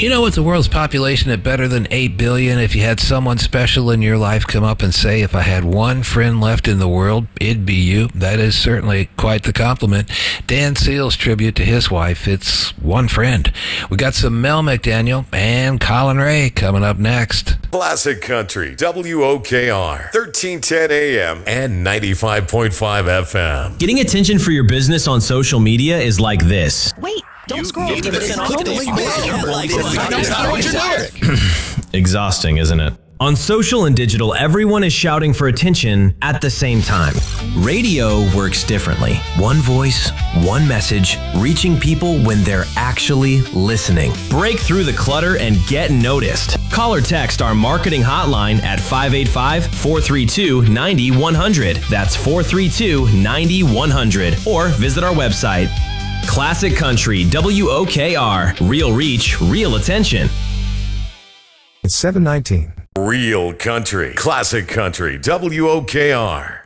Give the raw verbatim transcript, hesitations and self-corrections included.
You know, with the world's population at better than eight billion, if you had someone special in your life come up and say, if I had one friend left in the world, it'd be you, that is certainly quite the compliment. Dan Seals' tribute to his wife, it's one friend. We got some Mel McDaniel and Colin Ray coming up next. Classic Country, W O K R, thirteen ten A M and ninety-five point five F M. Getting attention for your business on social media is like this. Wait, don't You scroll. fifty percent off this. Exhausting, isn't it? On social and digital, everyone is shouting for attention at the same time. Radio works differently. One voice, one message, reaching people when they're actually listening. Break through the clutter and get noticed. Call or text our marketing hotline at five eight five, four three two, nine one zero zero. That's four three two, nine one zero zero. Or visit our website. Classic Country, W O K R. Real reach, real attention. It's seven nineteen. Real Country, Classic Country, W O K R.